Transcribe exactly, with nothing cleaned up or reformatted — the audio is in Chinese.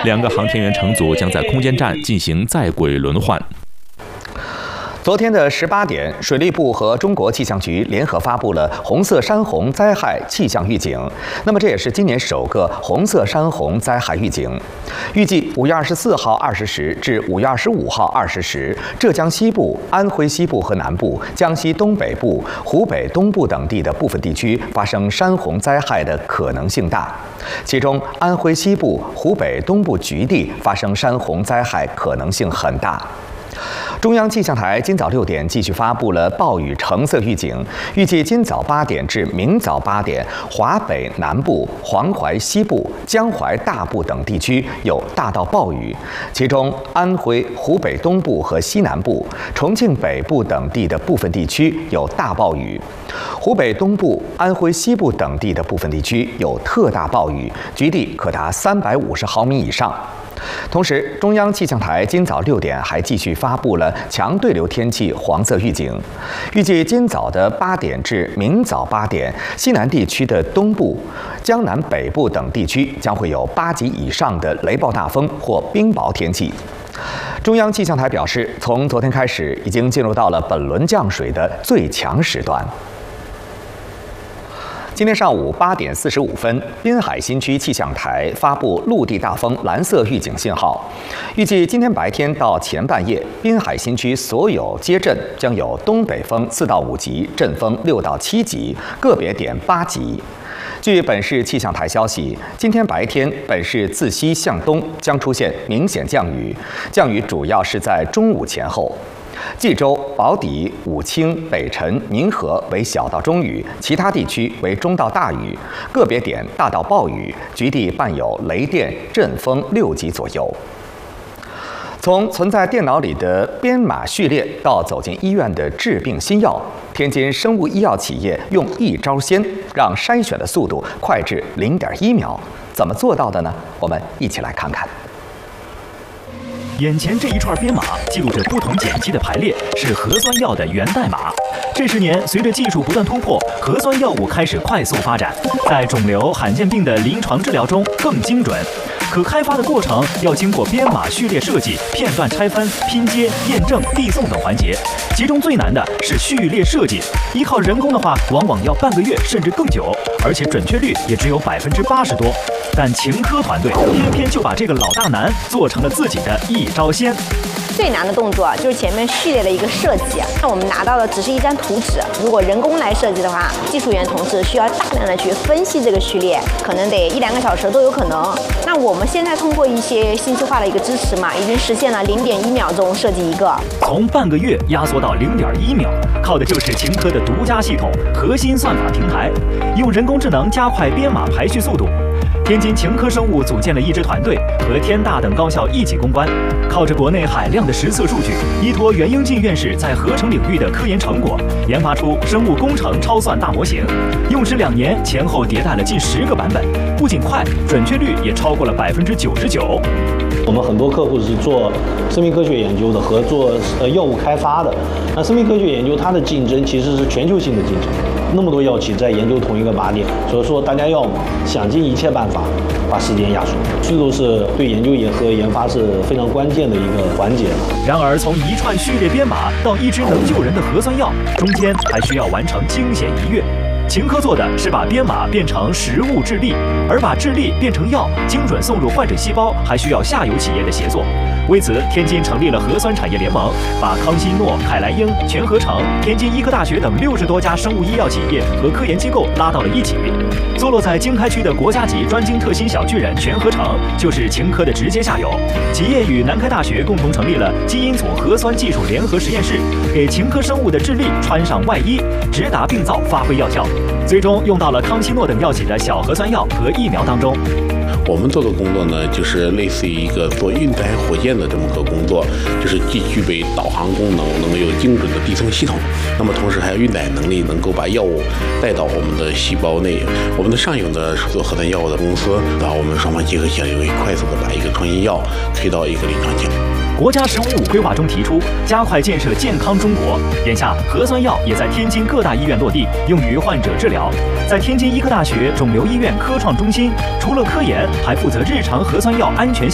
两个航天员乘组将在空间站进行在轨轮换。 昨天的十八点，水利部和中国气象局联合发布了红色山洪灾害气象预警。那么，这也是今年首个红色山洪灾害预警。预计五月二十四号二十时至五月二十五号二十时，浙江西部、安徽西部和南部、江西东北部、湖北东部等地的部分地区发生山洪灾害的可能性大。其中，安徽西部、湖北东部局地发生山洪灾害可能性很大。中央气象台今早六点继续发布了暴雨橙色预警，预计今早八点至明早八点，华北南部、黄淮西部、江淮大部等地区有大到暴雨，其中安徽、湖北东部和西南部、重庆北部等地的部分地区有大暴雨，湖北东部、安徽西部等地的部分地区有特大暴雨，局地可达三百五十毫米以上。同时，中央气象台今早六点还继续发布了强对流天气黄色预警，预计今早的八点至明早八点，西南地区的东部、江南北部等地区将会有八级以上的雷暴大风或冰雹天气。中央气象台表示，从昨天开始，已经进入到了本轮降水的最强时段。今天上午八点四十五分，滨海新区气象台发布陆地大风蓝色预警信号。预计今天白天到前半夜，滨海新区所有街镇将有东北风四到五级，阵风六到七级，个别点八级。据本市气象台消息，今天白天本市自西向东将出现明显降雨，降雨主要是在中午前后。冀州、宝坻、武清、北辰、宁河为小到中雨，其他地区为中到大雨，个别点大到暴雨，局地伴有雷电、阵风六级左右。从存在电脑里的编码序列到走进医院的治病新药，天津生物医药企业用一招鲜，让筛选的速度快至零点一秒。怎么做到的呢？我们一起来看看。 眼前这一串编码记录着不同碱基的排列，是核酸药的源代码。这十年，随着技术不断突破，核酸药物开始快速发展，在肿瘤、罕见病的临床治疗中更精准。可开发的过程要经过编码序列设计、片段拆分、拼接、验证、递送等环节，其中最难的是序列设计。依靠人工的话，往往要半个月甚至更久，而且准确率也只有百分之八十多。但晴科团队偏偏就把这个老大难做成了自己的一招鲜。 最难的动作就是前面序列的一个设计，那我们拿到的只是一张图纸，如果人工来设计的话，技术员同事需要大量的去分析这个序列，可能得一两个小时都有可能。那我们现在通过一些信息化的一个支持嘛，已经实现了零点一秒钟设计一个， 从半个月压缩到零点一秒，靠的就是晴科的独家系统核心算法平台，用人工智能加快编码排序速度。天津晴科生物组建了一支团队，和天大等高校一起攻关，靠着国内海量的实测数据，依托袁英进院士在合成领域的科研成果，研发出生物工程超算大模型，用时两年，前后迭代了近十个版本，不仅快，准确率也超过了百分之九十九。 我们很多客户是做生命科学研究的，和做呃药物开发的。那生命科学研究它的竞争其实是全球性的竞争，那么多药企在研究同一个靶点，所以说大家要想尽一切办法把时间压缩，速度是对研究也和研发是非常关键的一个环节。 然而，从一串序列编码到一支能救人的核酸药，中间还需要完成惊险一跃。晴科做的是把编码变成食物质粒，而把质粒变成药，精准送入患者细胞，还需要下游企业的协作。为此，天津成立了核酸产业联盟，把康希诺、凯莱英、全合成、天津医科大学等六十多家生物医药企业和科研机构拉到了一起。坐落在经开区的国家级专精特新小巨人全合成，就是晴科的直接下游。企业与南开大学共同成立了基因组核酸技术联合实验室，给晴科生物的智粒穿上外衣，直达病灶，发挥药效。最终用到了康希诺等药企的小核酸药和疫苗当中。 我们做的工作呢，就是类似于一个做运载火箭的这么个工作，就是既具备导航功能，能够有精准的递送系统，那么同时还有运载能力，能够把药物带到我们的细胞内。我们的上游呢是做核酸药物的公司，然后我们双方结合起来，就可以快速的把一个创新药推到一个临床阶段。 国家“十五五”规划中提出，加快建设健康中国。眼下，核酸药也在天津各大医院落地，用于患者治疗。在天津医科大学肿瘤医院科创中心，除了科研，还负责日常核酸药安全